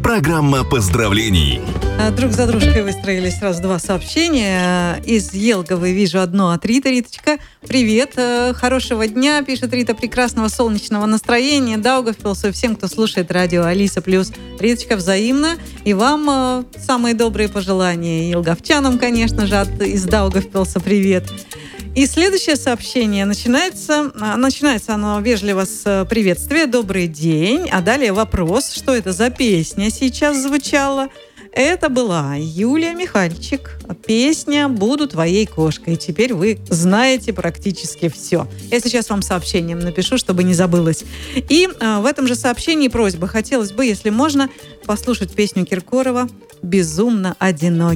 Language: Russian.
Программа поздравлений. Друг за дружкой выстроились сразу два сообщения. Из Елговой вижу одно от Риты. Риточка, привет. Хорошего дня, пишет Рита. Прекрасного солнечного настроения. Даугавпилсу и всем, кто слушает радио Алиса Плюс. Риточка, взаимно. И вам самые добрые пожелания. И елговчанам, конечно же, из Даугавпилса привет. И следующее сообщение начинается оно вежливо с приветствия «Добрый день», а далее вопрос, что это за песня сейчас звучала. Это была Юлия Михальчик. Песня «Буду твоей кошкой». Теперь вы знаете практически все. Я сейчас вам сообщением напишу, чтобы не забылось. И в этом же сообщении просьба. Хотелось бы, если можно, послушать песню Киркорова «Безумно одинокий».